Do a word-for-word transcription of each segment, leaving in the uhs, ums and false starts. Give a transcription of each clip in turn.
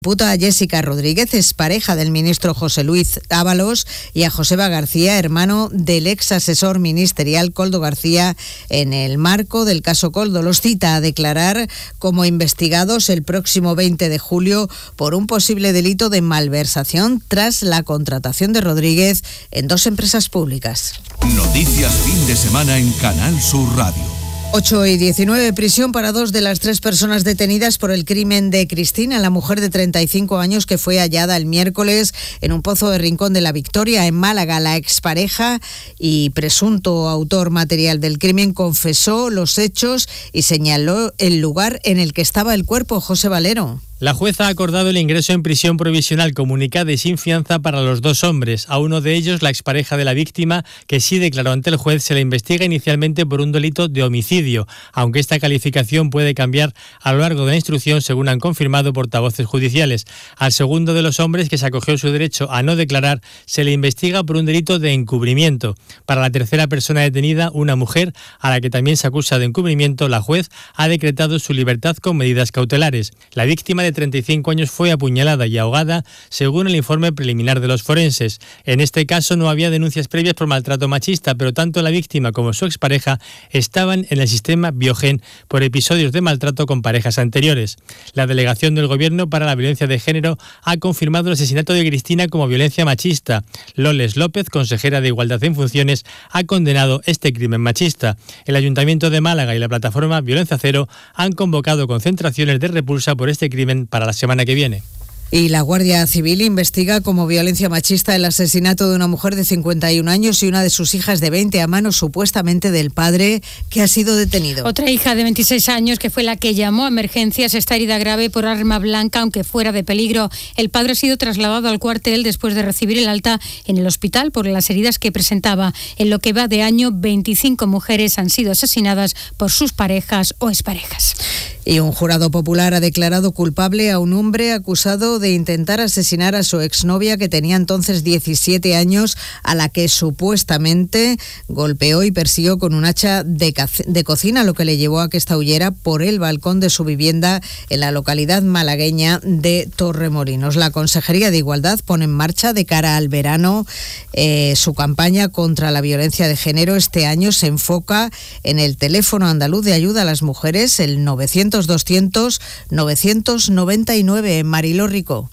Imputa a Jessica Rodríguez, expareja del ministro José Luis Ábalos, y a Joseba García, hermano del ex asesor ministerial Koldo García, en el marco del caso Koldo. Los cita a declarar como investigados el próximo veinte de julio por un posible delito de malversación tras la contratación de Rodríguez en dos empresas públicas. Noticias fin de semana en Canal Sur Radio. ocho y diecinueve, prisión para dos de las tres personas detenidas por el crimen de Cristina, la mujer de treinta y cinco años que fue hallada el miércoles en un pozo de Rincón de la Victoria, en Málaga. La expareja y presunto autor material del crimen confesó los hechos y señaló el lugar en el que estaba el cuerpo. José Valero. La jueza ha acordado el ingreso en prisión provisional comunicada y sin fianza para los dos hombres. A uno de ellos, la expareja de la víctima, que sí declaró ante el juez, se le investiga inicialmente por un delito de homicidio, aunque esta calificación puede cambiar a lo largo de la instrucción, según han confirmado portavoces judiciales. Al segundo de los hombres, que se acogió su derecho a no declarar, se le investiga por un delito de encubrimiento. Para la tercera persona detenida, una mujer, a la que también se acusa de encubrimiento, la juez ha decretado su libertad con medidas cautelares. La víctima de treinta y cinco años fue apuñalada y ahogada, según el informe preliminar de los forenses. En este caso no había denuncias previas por maltrato machista, pero tanto la víctima como su expareja estaban en el sistema Biogen por episodios de maltrato con parejas anteriores. La delegación del Gobierno para la Violencia de Género ha confirmado el asesinato de Cristina como violencia machista. Loles López, consejera de Igualdad en Funciones, ha condenado este crimen machista. El Ayuntamiento de Málaga y la plataforma Violencia Cero han convocado concentraciones de repulsa por este crimen para la semana que viene. Y la Guardia Civil investiga como violencia machista el asesinato de una mujer de cincuenta y un años y una de sus hijas de veinte a manos supuestamente del padre, que ha sido detenido. Otra hija de veintiséis años, que fue la que llamó a emergencias, está herida grave por arma blanca, aunque fuera de peligro. El padre ha sido trasladado al cuartel después de recibir el alta en el hospital por las heridas que presentaba. En lo que va de año, veinticinco mujeres han sido asesinadas por sus parejas o exparejas. Y un jurado popular ha declarado culpable a un hombre acusado de intentar asesinar a su exnovia, que tenía entonces diecisiete años, a la que supuestamente golpeó y persiguió con un hacha de, de cocina, lo que le llevó a que esta huyera por el balcón de su vivienda en la localidad malagueña de Torremolinos. La Consejería de Igualdad pone en marcha de cara al verano eh, su campaña contra la violencia de género. Este año se enfoca en el teléfono andaluz de ayuda a las mujeres, el novecientos doscientos novecientos noventa y nueve. Mariló Rico.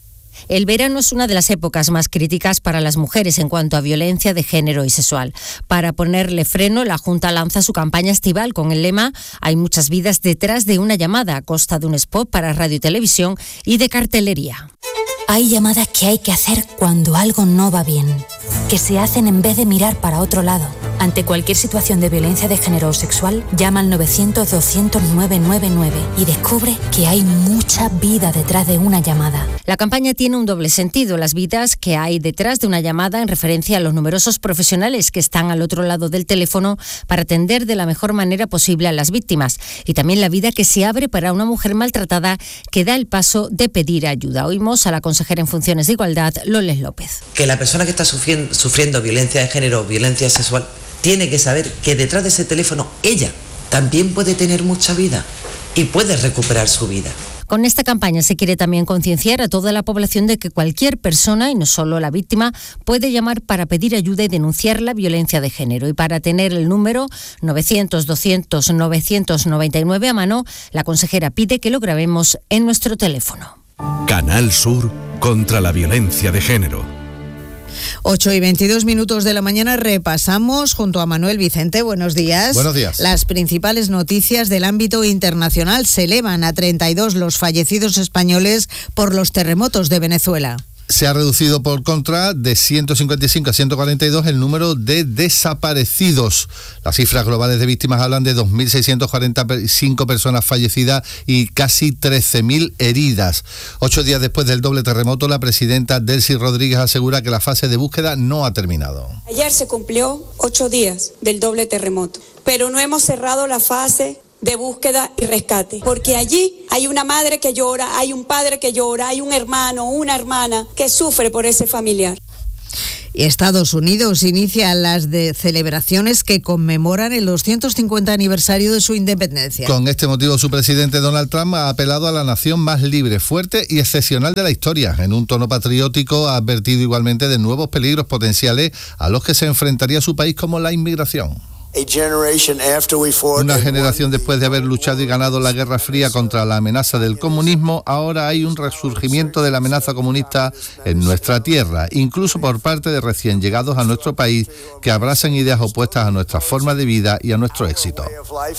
El verano es una de las épocas más críticas para las mujeres en cuanto a violencia de género y sexual. Para ponerle freno, la Junta lanza su campaña estival con el lema "Hay muchas vidas detrás de una llamada", a costa de un spot para radio y televisión y de cartelería. Hay llamadas que hay que hacer cuando algo no va bien, que se hacen en vez de mirar para otro lado. Ante cualquier situación de violencia de género o sexual, llama al novecientos doscientos nueve nueve nueve y descubre que hay mucha vida detrás de una llamada. La campaña tiene un doble sentido: las vidas que hay detrás de una llamada, en referencia a los numerosos profesionales que están al otro lado del teléfono para atender de la mejor manera posible a las víctimas, y también la vida que se abre para una mujer maltratada que da el paso de pedir ayuda. Oímos a la consejera en funciones de Igualdad, Loles López. Que la persona que está sufriendo, sufriendo violencia de género o violencia sexual tiene que saber que detrás de ese teléfono ella también puede tener mucha vida y puede recuperar su vida. Con esta campaña se quiere también concienciar a toda la población de que cualquier persona, y no solo la víctima, puede llamar para pedir ayuda y denunciar la violencia de género. Y para tener el número novecientos doscientos novecientos noventa y nueve a mano, la consejera pide que lo grabemos en nuestro teléfono. Canal Sur contra la violencia de género. ocho y veintidós minutos de la mañana, repasamos junto a Manuel Vicente. Buenos días. Buenos días. Las principales noticias del ámbito internacional. Se elevan a treinta y dos los fallecidos españoles por los terremotos de Venezuela. Se ha reducido por contra de ciento cincuenta y cinco a ciento cuarenta y dos el número de desaparecidos. Las cifras globales de víctimas hablan de dos mil seiscientas cuarenta y cinco personas fallecidas y casi trece mil heridas. Ocho días después del doble terremoto, la presidenta Delcy Rodríguez asegura que la fase de búsqueda no ha terminado. Ayer se cumplió ocho días del doble terremoto, pero no hemos cerrado la fase de búsqueda y rescate, porque allí hay una madre que llora, hay un padre que llora, hay un hermano o una hermana que sufre por ese familiar. Y Estados Unidos inicia las de celebraciones que conmemoran el doscientos cincuenta aniversario de su independencia. Con este motivo, su presidente Donald Trump ha apelado a la nación más libre, fuerte y excepcional de la historia. En un tono patriótico, ha advertido igualmente de nuevos peligros potenciales a los que se enfrentaría su país, como la inmigración. Una generación después de haber luchado y ganado la Guerra Fría contra la amenaza del comunismo, ahora hay un resurgimiento de la amenaza comunista en nuestra tierra, incluso por parte de recién llegados a nuestro país que abrazan ideas opuestas a nuestra forma de vida y a nuestro éxito.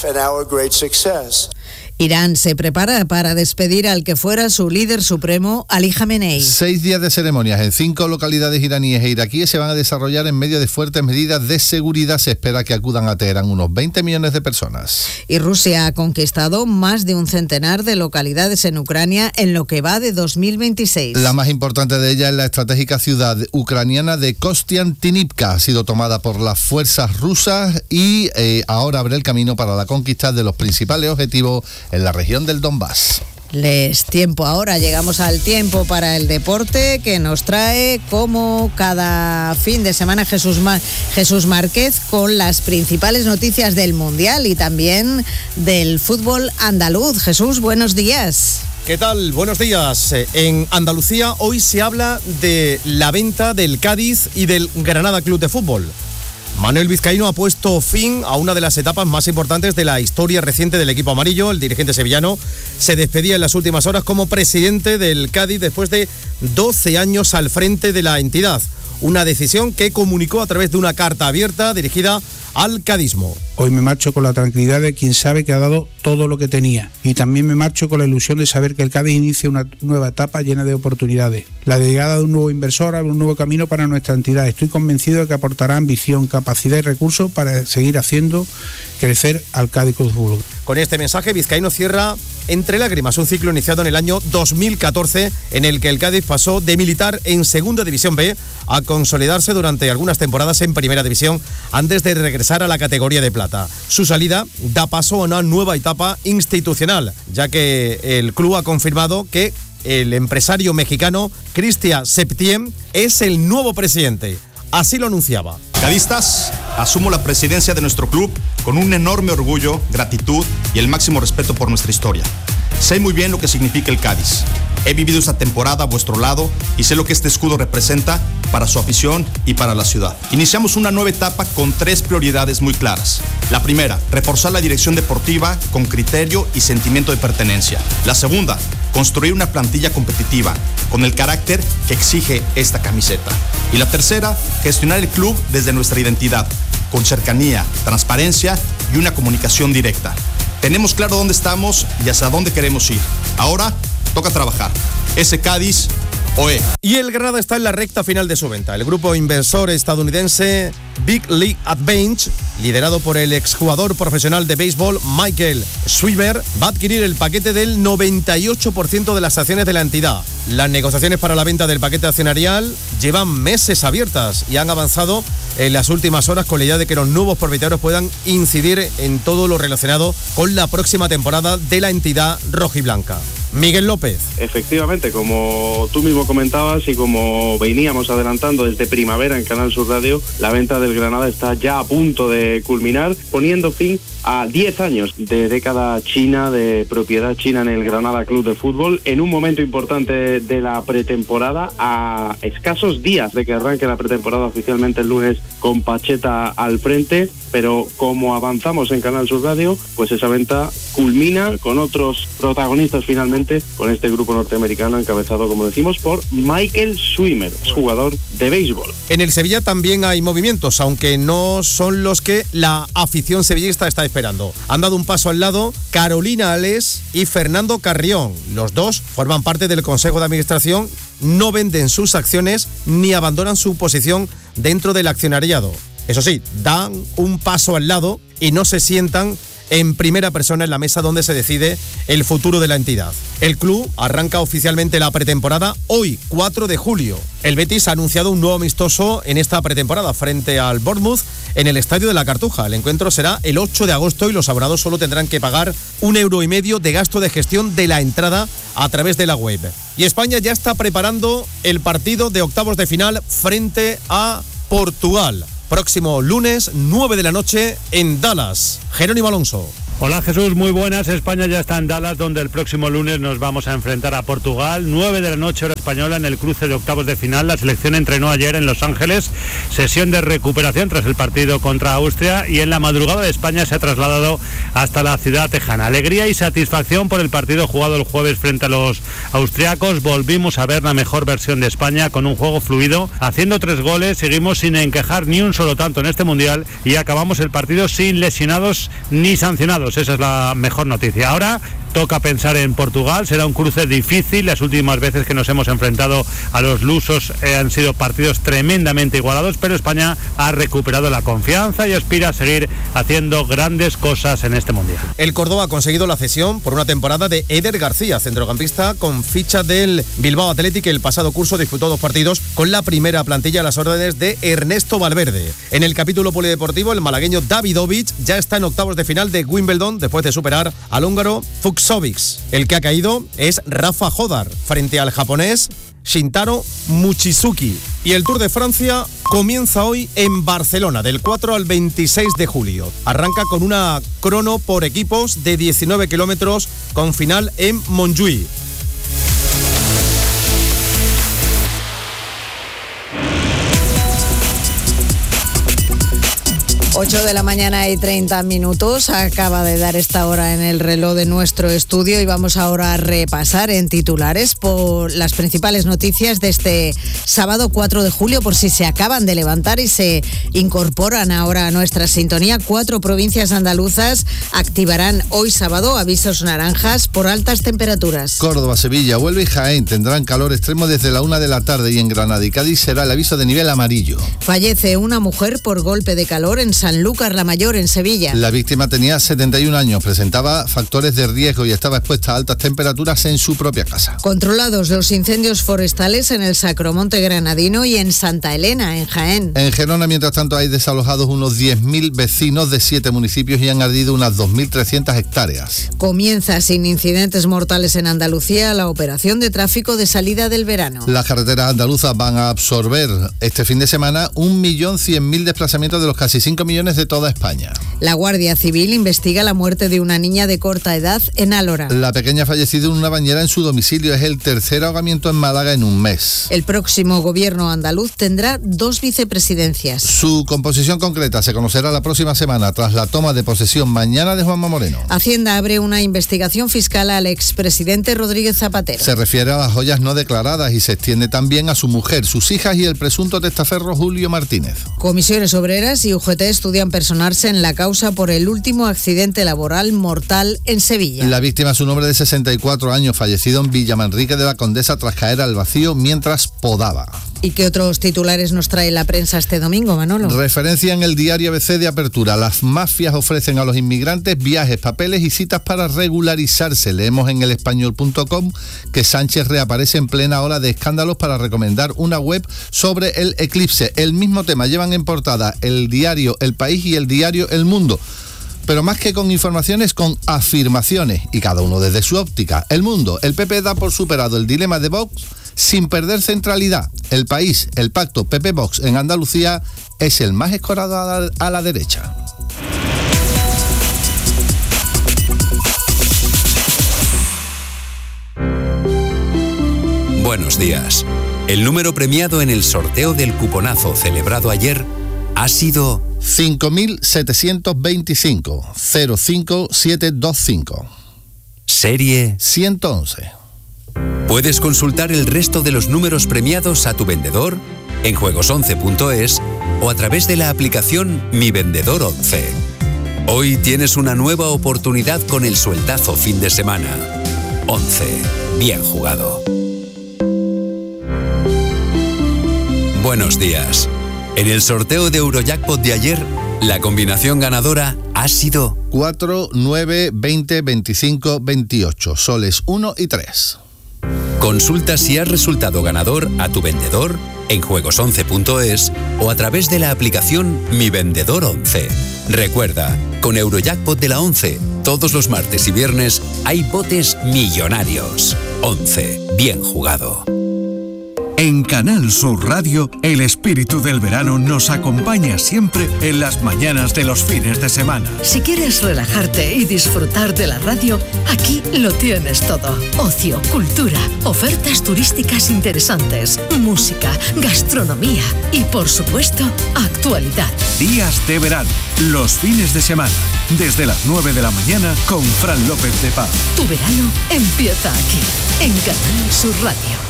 Irán se prepara para despedir al que fuera su líder supremo, Ali Jamenei. Seis días de ceremonias en cinco localidades iraníes e iraquíes se van a desarrollar en medio de fuertes medidas de seguridad. Se espera que acudan a Teherán unos veinte millones de personas. Y Rusia ha conquistado más de un centenar de localidades en Ucrania en lo que va de dos mil veintiséis. La más importante de ellas es la estratégica ciudad ucraniana de Kostiantynivka. Ha sido tomada por las fuerzas rusas y eh, ahora abre el camino para la conquista de los principales objetivos en la región del Donbass. Les tiempo ahora, llegamos al tiempo para el deporte que nos trae como cada fin de semana Jesús, Ma- Jesús Márquez con las principales noticias del Mundial y también del fútbol andaluz. Jesús, buenos días. ¿Qué tal? Buenos días. En Andalucía hoy se habla de la venta del Cádiz y del Granada Club de Fútbol. Manuel Vizcaíno ha puesto fin a una de las etapas más importantes de la historia reciente del equipo amarillo. El dirigente sevillano se despedía en las últimas horas como presidente del Cádiz después de doce años al frente de la entidad. Una decisión que comunicó a través de una carta abierta dirigida al cadismo. Hoy me marcho con la tranquilidad de quien sabe que ha dado todo lo que tenía. Y también me marcho con la ilusión de saber que el Cádiz inicia una nueva etapa llena de oportunidades. La llegada de un nuevo inversor abre un nuevo camino para nuestra entidad. Estoy convencido de que aportará ambición, capacidad y recursos para seguir haciendo crecer al Cádiz Club de Fútbol. Con este mensaje, Vizcaíno cierra entre lágrimas un ciclo iniciado en el año dos mil catorce en el que el Cádiz pasó de militar en Segunda División B a consolidarse durante algunas temporadas en Primera División antes de regresar a la categoría de plata. Su salida da paso a una nueva etapa institucional, ya que el club ha confirmado que el empresario mexicano Cristian Septién es el nuevo presidente. Así lo anunciaba. Cadistas, asumo la presidencia de nuestro club con un enorme orgullo, gratitud y el máximo respeto por nuestra historia. Sé muy bien lo que significa el Cádiz. He vivido esta temporada a vuestro lado y sé lo que este escudo representa para su afición y para la ciudad. Iniciamos una nueva etapa con tres prioridades muy claras. La primera, reforzar la dirección deportiva con criterio y sentimiento de pertenencia. La segunda, construir una plantilla competitiva con el carácter que exige esta camiseta. Y la tercera, gestionar el club desde nuestra identidad, con cercanía, transparencia y una comunicación directa. Tenemos claro dónde estamos y hacia dónde queremos ir. Ahora toca trabajar. Ese Cádiz O E. Y el Granada está en la recta final de su venta. El grupo inversor estadounidense Big League Advantage, liderado por el exjugador profesional de béisbol Michael Schwieber, va a adquirir el paquete del noventa y ocho por ciento de las acciones de la entidad. Las negociaciones para la venta del paquete accionarial llevan meses abiertas y han avanzado en las últimas horas con la idea de que los nuevos propietarios puedan incidir en todo lo relacionado con la próxima temporada de la entidad rojiblanca. Miguel López. Efectivamente, como tú mismo comentabas y como veníamos adelantando desde primavera en Canal Sur Radio, la venta del Granada está ya a punto de culminar, poniendo fin a diez años de década china, de propiedad china en el Granada Club de Fútbol, en un momento importante de la pretemporada, a escasos días de que arranque la pretemporada oficialmente el lunes con Pacheta al frente, pero como avanzamos en Canal Sur Radio, pues esa venta culmina con otros protagonistas finalmente, con este grupo norteamericano encabezado, como decimos, por Michael Schwieber, jugador de béisbol. En el Sevilla también hay movimientos, aunque no son los que la afición sevillista está esperando. Han dado un paso al lado Carolina Ales y Fernando Carrión. Los dos forman parte del Consejo de Administración, no venden sus acciones ni abandonan su posición dentro del accionariado. Eso sí, dan un paso al lado y no se sientan en primera persona en la mesa donde se decide el futuro de la entidad. El club arranca oficialmente la pretemporada hoy, cuatro de julio. El Betis ha anunciado un nuevo amistoso en esta pretemporada frente al Bournemouth en el Estadio de la Cartuja. El encuentro será el ocho de agosto y los abonados solo tendrán que pagar un euro y medio de gasto de gestión de la entrada a través de la web. Y España ya está preparando el partido de octavos de final frente a Portugal. Próximo lunes, nueve de la noche, en Dallas. Jerónimo Alonso. Hola Jesús, muy buenas. España ya está en Dallas, donde el próximo lunes nos vamos a enfrentar a Portugal. nueve de la noche hora española en el cruce de octavos de final. La selección entrenó ayer en Los Ángeles, sesión de recuperación tras el partido contra Austria, y en la madrugada de España se ha trasladado hasta la ciudad tejana. Alegría y satisfacción por el partido jugado el jueves frente a los austriacos. Volvimos a ver la mejor versión de España con un juego fluido, haciendo tres goles. Seguimos sin encajar ni un solo tanto en este Mundial y acabamos el partido sin lesionados ni sancionados. Esa es la mejor noticia. Ahora toca pensar en Portugal. Será un cruce difícil. Las últimas veces que nos hemos enfrentado a los lusos eh, han sido partidos tremendamente igualados, pero España ha recuperado la confianza y aspira a seguir haciendo grandes cosas en este Mundial. El Córdoba ha conseguido la cesión por una temporada de Eder García, centrocampista con ficha del Bilbao Athletic, que el pasado curso disputó dos partidos con la primera plantilla a las órdenes de Ernesto Valverde. En el capítulo polideportivo, el malagueño Davidovich ya está en octavos de final de Wimbledon después de superar al húngaro Fuchsovics. El que ha caído es Rafa Jodar frente al japonés Shintaro Mochizuki. Y el Tour de Francia comienza hoy en Barcelona, del cuatro al veintiséis de julio. Arranca con una crono por equipos de diecinueve kilómetros con final en Montjuïc. ocho de la mañana y treinta minutos, acaba de dar esta hora en el reloj de nuestro estudio y vamos ahora a repasar en titulares por las principales noticias de este sábado cuatro de julio, por si se acaban de levantar y se incorporan ahora a nuestra sintonía. Cuatro provincias andaluzas activarán hoy sábado avisos naranjas por altas temperaturas. Córdoba, Sevilla, Huelva y Jaén tendrán calor extremo desde la una de la tarde, y en Granada y Cádiz será el aviso de nivel amarillo. Fallece una mujer por golpe de calor en Sanlúcar la Mayor, en Sevilla. La víctima tenía setenta y un años, presentaba factores de riesgo y estaba expuesta a altas temperaturas en su propia casa. Controlados los incendios forestales en el Sacromonte Granadino y en Santa Elena, en Jaén. En Gerona, mientras tanto, hay desalojados unos diez mil vecinos de siete municipios y han ardido unas dos mil trescientas hectáreas. Comienza sin incidentes mortales en Andalucía la operación de tráfico de salida del verano. Las carreteras andaluzas van a absorber este fin de semana un millón cien mil desplazamientos de los casi cinco millones de toda España. La Guardia Civil investiga la muerte de una niña de corta edad en Álora. La pequeña ha fallecido en una bañera en su domicilio. Es el tercer ahogamiento en Málaga en un mes. El próximo gobierno andaluz tendrá dos vicepresidencias. Su composición concreta se conocerá la próxima semana tras la toma de posesión mañana de Juanma Moreno. Hacienda abre una investigación fiscal al expresidente Rodríguez Zapatero. Se refiere a las joyas no declaradas y se extiende también a su mujer, sus hijas y el presunto testaferro Julio Martínez. Comisiones Obreras y U G T estudian personarse en la causa por el último accidente laboral mortal en Sevilla. La víctima es un hombre de sesenta y cuatro años, fallecido en Villamanrique de la Condesa tras caer al vacío mientras podaba. ¿Y qué otros titulares nos trae la prensa este domingo, Manolo? Referencia en el diario A B C de apertura. Las mafias ofrecen a los inmigrantes viajes, papeles y citas para regularizarse. Leemos en el español punto com que Sánchez reaparece en plena ola de escándalos para recomendar una web sobre el eclipse. El mismo tema llevan en portada el diario El País y el diario El Mundo. Pero más que con informaciones, con afirmaciones, y cada uno desde su óptica. El Mundo: el P P da por superado el dilema de Vox sin perder centralidad. El País: el pacto P P-Vox en Andalucía es el más escorado a la, a la derecha. Buenos días. El número premiado en el sorteo del cuponazo celebrado ayer ha sido cinco mil setecientos veinticinco cero cinco siete dos cinco. Serie ciento once. Puedes consultar el resto de los números premiados a tu vendedor en juegos once punto es o a través de la aplicación Mi Vendedor once. Hoy tienes una nueva oportunidad con el sueldazo fin de semana. once. Bien jugado. Buenos días. En el sorteo de Eurojackpot de ayer, la combinación ganadora ha sido cuatro, nueve, veinte, veinticinco, veintiocho, soles uno y tres. Consulta si has resultado ganador a tu vendedor en juegos once punto es o a través de la aplicación Mi Vendedor once. Recuerda, con Eurojackpot de la once, todos los martes y viernes hay botes millonarios. once. Bien jugado. En Canal Sur Radio, el espíritu del verano nos acompaña siempre en las mañanas de los fines de semana. Si quieres relajarte y disfrutar de la radio, aquí lo tienes todo. Ocio, cultura, ofertas turísticas interesantes, música, gastronomía y, por supuesto, actualidad. Días de verano, los fines de semana, desde las nueve de la mañana con Fran López de Paz. Tu verano empieza aquí, en Canal Sur Radio.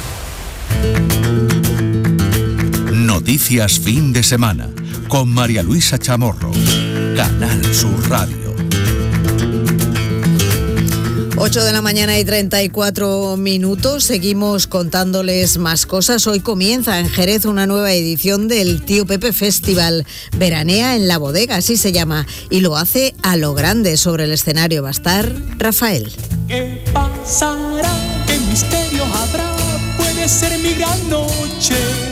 Noticias fin de semana con María Luisa Chamorro. Canal Sur Radio. ocho de la mañana y treinta y cuatro minutos. Seguimos contándoles más cosas. Hoy comienza en Jerez una nueva edición del Tío Pepe Festival. Veranea en la bodega, así se llama. Y lo hace a lo grande. Sobre el escenario va a estar Rafael. ¿Qué pasará? ¿Qué misterio habrá? Puede ser mi gran noche.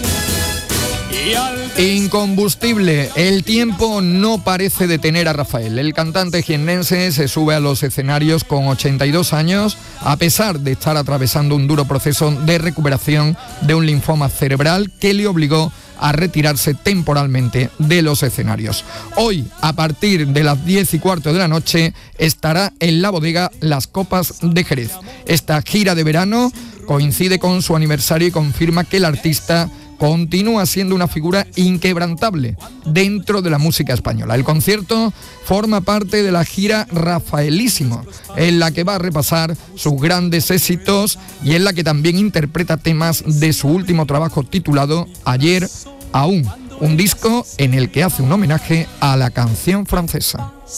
Incombustible, el tiempo no parece detener a Rafael. El cantante jiennense se sube a los escenarios con ochenta y dos años, a pesar de estar atravesando un duro proceso de recuperación de un linfoma cerebral que le obligó a retirarse temporalmente de los escenarios. Hoy, a partir de las diez y cuarto de la noche, estará en la bodega Las Copas de Jerez. Esta gira de verano coincide con su aniversario y confirma que el artista continúa siendo una figura inquebrantable dentro de la música española. El concierto forma parte de la gira Rafaelísimo, en la que va a repasar sus grandes éxitos y en la que también interpreta temas de su último trabajo titulado Ayer, Aún, un disco en el que hace un homenaje a la canción francesa.